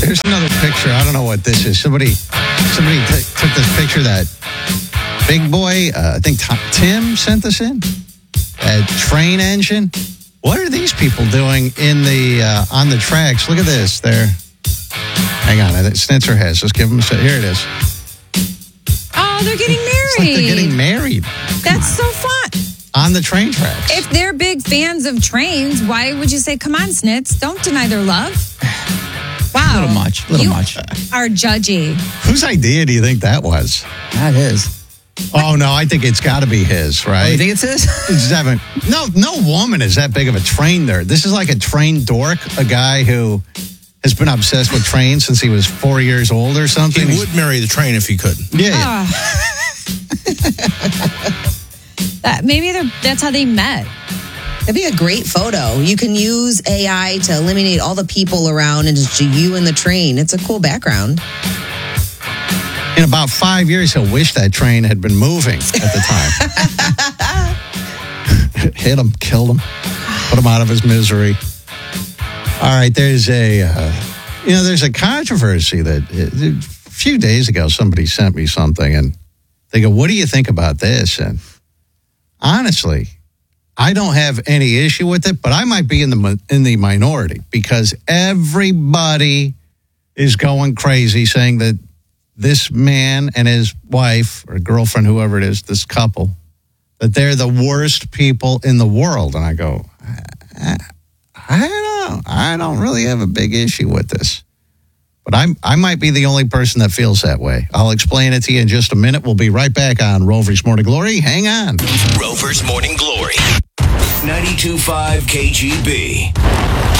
There's another picture. I don't know what this is. Somebody took this picture that big boy, I think Tim sent this in. A train engine. What are these people doing in the on the tracks? Look at this. Hang on. Snitzer has. Let's give them here it is. Oh, they're getting married. It's like they're getting married. That's so fun. On the train tracks. If they're big fans of trains, why would you say, come on, Snits, don't deny their love? Wow. A little much. You are judgy. Whose idea do you think that was? Not his. Oh, no, I think it's got to be his, right? Oh, you think it's his? No woman is that big of a train nerd. This is like a train dork, a guy who has been obsessed with trains since he was 4 years old or something. He would marry the train if he could. Yeah. Maybe that's how they met. That'd be a great photo. You can use AI to eliminate all the people around and just you and the train. It's a cool background. In about 5 years, he'll wish that train had been moving at the time. Hit him, killed him, put him out of his misery. All right, there's a controversy that a few days ago somebody sent me something and they go, "What do you think about this?" And honestly, I don't have any issue with it, but I might be in the minority because everybody is going crazy saying that this man and his wife or girlfriend, whoever it is, this couple, that they're the worst people in the world. And I go, I don't really have a big issue with this. But I might be the only person that feels that way. I'll explain it to you in just a minute. We'll be right back on Rover's Morning Glory. Hang on. Rover's Morning Glory. 92.5 KGB.